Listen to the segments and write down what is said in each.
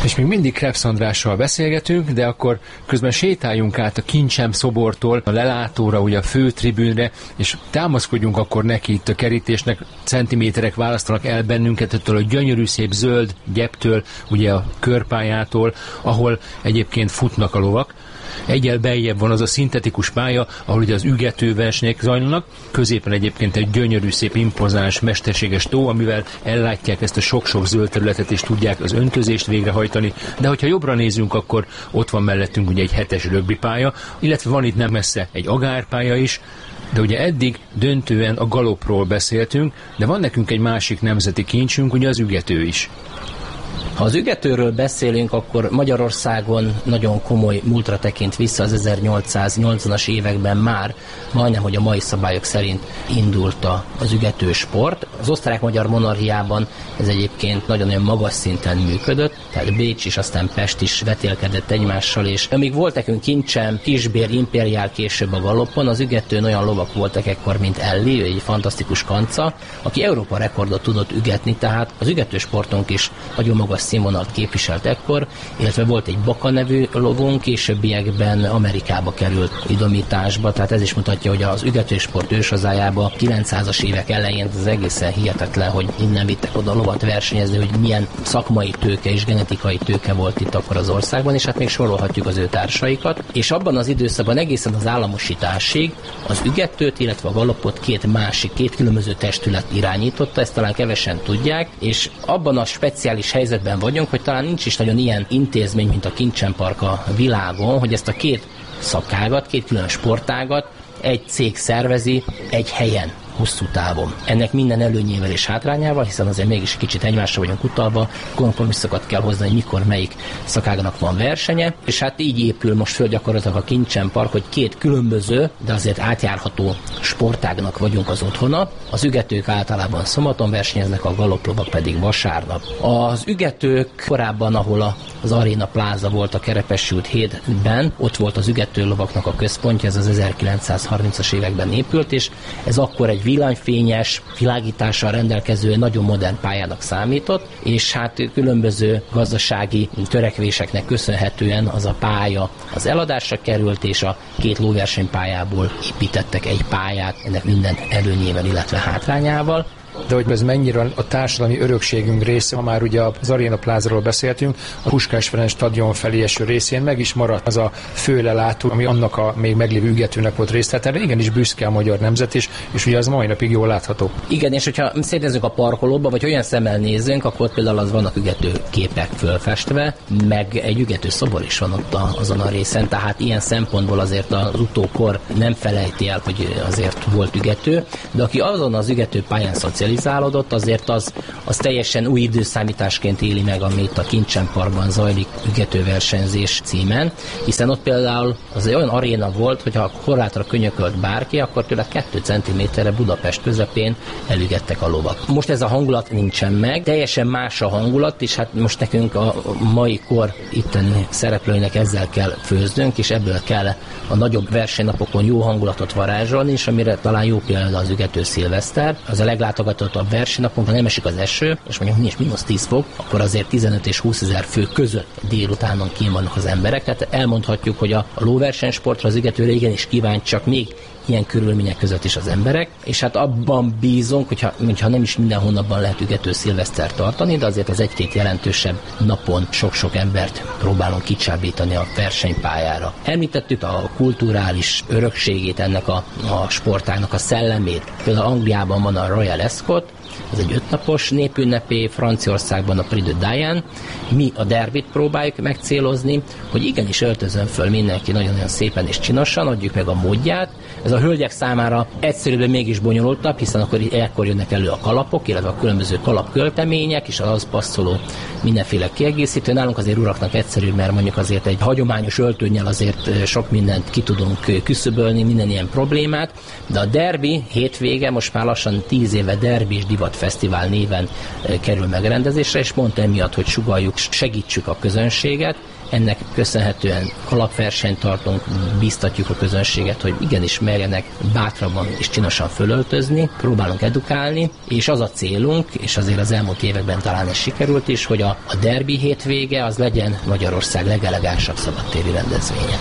És még mindig Krebs Andrással beszélgetünk, de akkor közben sétáljunk át a Kincsem szobortól a lelátóra, ugye a főtribűnre, és támaszkodjunk akkor neki itt a kerítésnek, centiméterek választanak el bennünket ettől a gyönyörű szép zöld gyeptől, ugye a körpályától, ahol egyébként futnak a lovak. Egyel beljebb van az a szintetikus pálya, ahol ugye az ügetőversenyek zajlanak, középen egyébként egy gyönyörű, szép, impozáns, mesterséges tó, amivel ellátják ezt a sok-sok zöld területet, és tudják az öntözést végrehajtani. De hogyha jobbra nézünk, akkor ott van mellettünk ugye egy 7-es rögbipálya, illetve van itt nem messze egy agárpálya is, de ugye eddig döntően a galopról beszéltünk, de van nekünk egy másik nemzeti kincsünk, ugye az ügető is. Ha az ügetőről beszélünk, akkor Magyarországon nagyon komoly múltra tekint vissza, az 1880-as években már majdnem, hogy a mai szabályok szerint indult az ügető sport. Az osztrák-magyar monarchiában ez egyébként nagyon magas szinten működött, tehát Bécs és aztán Pest is vetélkedett egymással, és amíg volt nekünk Kincsem, Kisbér, Imperiál, később a galopon, az ügetőn olyan lovak voltak ekkor, mint Elli, egy fantasztikus kanca, aki Európa rekordot tudott ügetni, tehát az ügetősportunk is nagyon magas színvonalt képviselt ekkor, illetve volt egy Baka nevű lovunk, későbbiekben Amerikába került idomításba, tehát ez is mutatja, hogy az ügetősport őshazájába 900-as évek elején az egészen hihetetlen, hogy innen vittek oda lovat versenyezni, hogy milyen szakmai tőke és genetikai tőke volt itt akkor az országban, és hát még sorolhatjuk az ő társaikat. És abban az időszakban egészen az államosításig az ügetőt, illetve a galopot két különböző testület irányította, ezt talán kevesen tudják, és abban a speciális helyzetben vagyunk, hogy talán nincs is nagyon ilyen intézmény, mint a Kincsem Park a világon, hogy ezt a két szakágat, két külön sportágat egy cég szervezi egy helyen, hosszú távon. Ennek minden előnyével és hátrányával, hiszen azért mégis kicsit egymásra vagyunk utalva, kompromisszokat kell hozni, hogy mikor melyik szakágnak van versenye, és hát így épül most föl gyakorlatilag a Kincsem Park, hogy két különböző, de azért átjárható sportágnak vagyunk az otthona. Az ügetők általában szombaton versenyeznek, a galoplovak pedig vasárnap. Az ügetők korábban, ahol az Arena Plaza volt a Kerepesi út 7-ben, ott volt az ügetőlovaknak a központja, ez az 1930-as években épült, és ez akkor egy villanyfényes, világítással rendelkező, nagyon modern pályának számított, és hát különböző gazdasági törekvéseknek köszönhetően az a pálya az eladásra került, és a két lóversenypályából építettek egy pályát, ennek minden előnyével, illetve hátrányával. De hogy ez mennyire a társadalmi örökségünk része, ha már ugye az Arena Plazáról beszéltünk, a Puskás Ferenc stadion felé eső részén meg is maradt az a főlelátó, ami annak a még meglévő ügetőnek volt része. Tehát erre igenis büszke a magyar nemzet is, és ugye az mai napig jól látható. Igen, és hogyha szétnézzük a parkolóba, vagy olyan szemmel nézzünk, akkor például az vannak ügető képek fölfestve, meg egy ügető szobor is van ott azon a részen, tehát ilyen szempontból azért az utókor nem felejti el, hogy azért volt ügető, de aki azon az ügető pályán szocializálódott, azért az teljesen új időszámításként éli meg, amit a Kincsem Parkban zajlik ügetőversenyzés címen, hiszen ott például az olyan aréna volt, hogyha korlátra könyökölt bárki, akkor tőle 2 cm Budapest közepén elügettek a lovak. Most ez a hangulat nincsen meg, teljesen más a hangulat, és hát most nekünk a mai kor itteni szereplőinek ezzel kell főznünk, és ebből kell a nagyobb versenynapokon jó hangulatot varázsolni, és amire talán jó példa az ügető szilveszter, az a leglátogatottabb versenynapon, ha nem esik az eső, és mondjuk nincs -10 fok, akkor azért 15 és 20 ezer fő között délutánon kín vannak az emberek. Tehát elmondhatjuk, hogy a lóversenysportra, az ügetőre igenis kíváncsiak még ilyen körülmények között is az emberek, és hát abban bízunk, hogyha nem is minden hónapban lehet ügető szilvesztert tartani, de azért az egy-két jelentősebb napon sok-sok embert próbálunk kicsábítani a versenypályára. Említettük a kulturális örökségét ennek a sportágnak, a szellemét. Például Angliában van a Royal Ascot, ez egy 5 napos népünnepé, Franciaországban a Prix de Diane. Mi a derbyt próbáljuk megcélozni, hogy igenis öltözön föl mindenki nagyon-nagyon szépen és csinosan, adjuk meg a módját. Ez a hölgyek számára egyszerűbb, de mégis bonyolultabb, hiszen ekkor jönnek elő a kalapok, illetve a különböző kalapköltemények, és az passzoló mindenféle kiegészítő. Nálunk azért uraknak egyszerűbb, mert mondjuk azért egy hagyományos öltőnnyel azért sok mindent ki tudunk küszöbölni, minden ilyen problémát, de a derby hétvége, most már lassan 10 éve Derby és Divat Fesztivál néven kerül megrendezésre, és pont emiatt, hogy sugalljuk, segítsük a közönséget, Ennek köszönhetően alapversenyt tartunk, bíztatjuk a közönséget, hogy igenis merjenek bátrabban és csinosan fölöltözni, próbálunk edukálni, és az a célunk, és azért az elmúlt években talán ez sikerült is, hogy a derbi hétvége az legyen Magyarország legelegánsabb szabadtéri rendezvénye.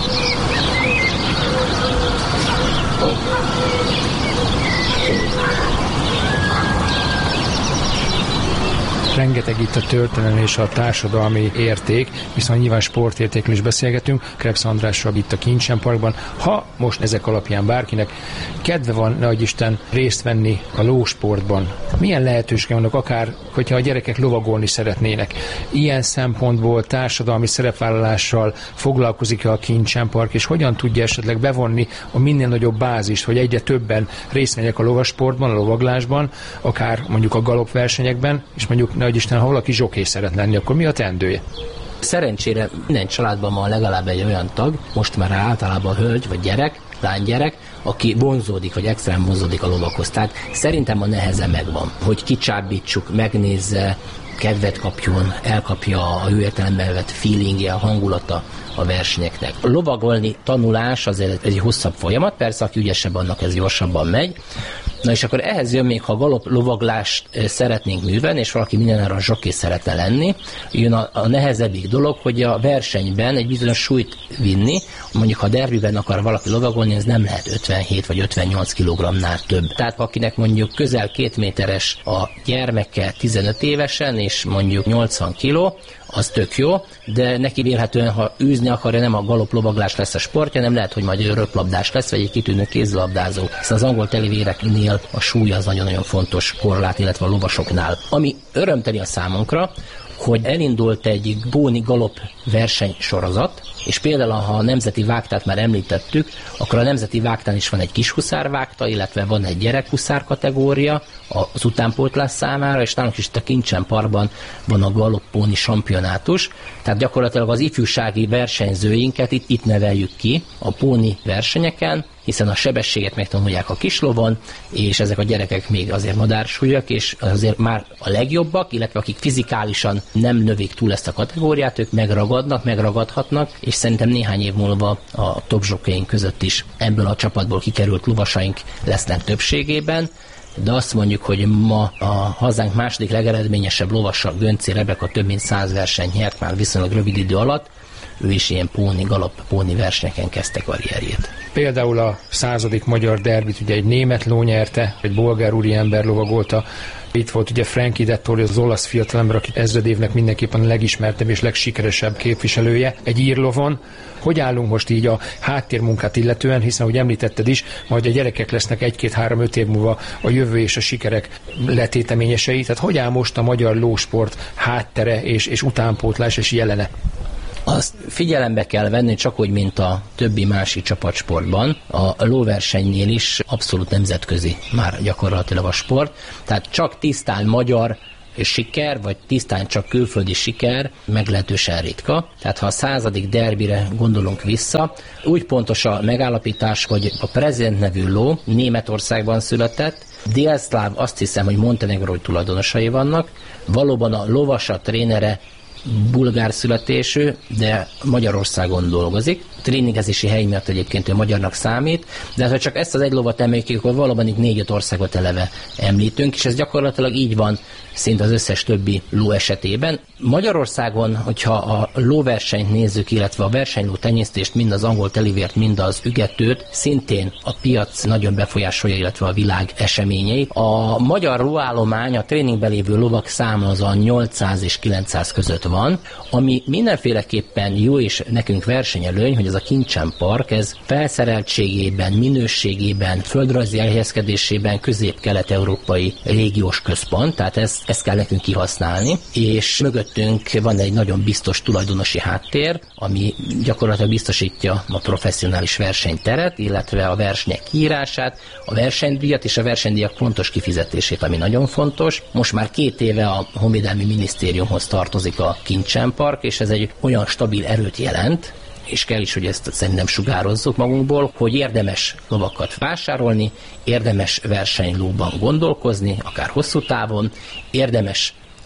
Rengeteg itt a történelmi és a társadalmi érték, viszont nyilván sportértékről is beszélgetünk. Krebs Andrással itt a Kincsen Parkban. Ha most ezek alapján bárkinek kedve van, nehogy Isten, részt venni a lósportban, milyen lehetőségek vannak, akár hogyha a gyerekek lovagolni szeretnének? Ilyen szempontból társadalmi szerepvállalással foglalkozik-e a Kincsen Park, és hogyan tudja esetleg bevonni a minél nagyobb bázist, hogy egyre többen részt vegyenek a lovasportban, a lovaglásban, akár mondjuk a galopversenyekben, és mondjuk nehogy Isten, ha valaki zsokké szeret lenni, akkor mi a teendője? Szerencsére minden családban van legalább egy olyan tag, most már általában hölgy vagy gyerek, lánygyerek, aki vonzódik, vagy extrán vonzódik a lovakhoz. Tehát szerintem a neheze megvan, hogy kicsábítsuk, megnézze, kedvet kapjon, elkapja a ő értelemben vett feelingje, a hangulata a versenyeknek. A lovagolni tanulás azért egy hosszabb folyamat, persze aki ügyesebb, annak ez gyorsabban megy. Na és akkor ehhez jön még, ha galop lovaglást szeretnénk művelni, és valaki mindenáron a zsokké szeretne lenni, jön a nehezebbik dolog, hogy a versenyben egy bizonyos súlyt vinni, mondjuk ha derbiben akar valaki lovagolni, ez nem lehet 57 vagy 58 kg-nál több. Tehát akinek mondjuk közel 2 méteres a gyermeke 15 évesen, és mondjuk 80 kg, az tök jó, de neki vélhetően, ha űzni akarja, nem a galoplovaglás lesz a sportja, nem lehet, hogy majd röplabdás lesz, vagy egy kitűnő kézilabdázó. Hiszen az angol telivéreknél a súly az nagyon-nagyon fontos korlát, illetve a lovasoknál. Ami örömteli a számunkra, hogy elindult egy bóni galop versenysorozat, és például, ha a nemzeti vágtát már említettük, akkor a nemzeti vágtán is van egy kis huszár vágta, illetve van egy gyerekhuszár kategória az utánpótlás számára, és nálunk is itt a Kincsen Parkban van a galoppóni championátus, tehát gyakorlatilag az ifjúsági versenyzőinket itt neveljük ki a póni versenyeken, hiszen a sebességet megtanulják a kislovon, és ezek a gyerekek még azért madársúlyak, és azért már a legjobbak, illetve akik fizikálisan nem növik túl ezt a kategóriát, ők megragadhatnak, és szerintem néhány év múlva a top zsokkeink között is ebből a csapatból kikerült lovasaink lesznek többségében, de azt mondjuk, hogy ma a hazánk második legeredményesebb lovasa, Gönczi Rebeka több mint 100 versenyt nyert már viszonylag rövid idő alatt, ő is ilyen póni versenyeken kezdte karrierjét. Például a 100. magyar derbit ugye egy német ló nyerte, egy bolgár úriember lovagolta. Itt volt ugye Frankie Dettori, az olasz fiatalember, aki ezredévnek mindenképpen a legismertebb és legsikeresebb képviselője egy írlovon. Hogy állunk most így a háttérmunkát illetően, hiszen, ahogy említetted is, majd a gyerekek lesznek 1-2-3-5 év múlva a jövő és a sikerek letéteményesei. Tehát hogy áll most a magyar lósport háttere és utánpótlás és jelene? Azt figyelembe kell venni, csak úgy, mint a többi másik csapatsportban. A lóversenynél is abszolút nemzetközi már gyakorlatilag a sport. Tehát csak tisztán magyar siker, vagy tisztán csak külföldi siker meglehetősen ritka. Tehát ha a 100. derbire gondolunk vissza, úgy pontos a megállapítás, hogy a Prezident nevű ló Németországban született, délszláv, azt hiszem, hogy montenegrói tulajdonosai vannak, valóban a lovasa, trénere bulgár születésű, de Magyarországon dolgozik. Tréningezési hely miatt egyébként ő magyarnak számít, de ha csak ezt az egy lovat emeljük, akkor valóban itt 4-5 országot eleve említünk, és ez gyakorlatilag így van szinte az összes többi ló esetében. Magyarországon, hogyha a lóversenyt nézzük, illetve a versenyló tenyésztést, mind az angol telivért, mind az ügetőt, szintén a piac nagyon befolyásolja, illetve a világ eseményeit. A magyar lóállomány, a tréningben lévő lovak száma az a 800 és 900 között van, ami mindenféleképpen jó és nekünk versenyelőny, hogy ez a Kincsen Park, ez felszereltségében, minőségében, földrajzi elhelyezkedésében közép-kelet-európai régiós központ, tehát ezt kell nekünk kihasználni, és mögöttünk van egy nagyon biztos tulajdonosi háttér, ami gyakorlatilag biztosítja a professzionális versenyteret, illetve a versenyek kiírását, a versenydíjat és a versenydíjak pontos kifizetését, ami nagyon fontos. Most már 2 éve a Honvédelmi Minisztériumhoz tartozik a Kincsen Park, és ez egy olyan stabil erőt jelent, és kell is, hogy ezt szerintem sugározzuk magunkból, hogy érdemes lovakat vásárolni, érdemes versenylóban gondolkozni, akár hosszú távon, érdemes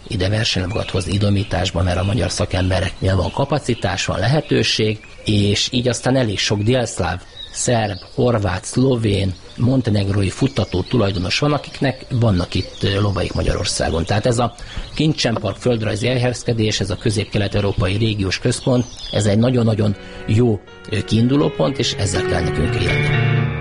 ide versenylovakat hozni idomításba, mert a magyar szakembereknél van kapacitás, van lehetőség, és így aztán elég sok délszláv, szerb, horvát, szlovén, montenegrói futtató tulajdonos van, akiknek vannak itt lovaik Magyarországon. Tehát ez a Kincsenpark földrajzi elhelyezkedés, ez a közép-kelet-európai régiós központ, ez egy nagyon-nagyon jó kiindulópont, és ezzel kell nekünk élni.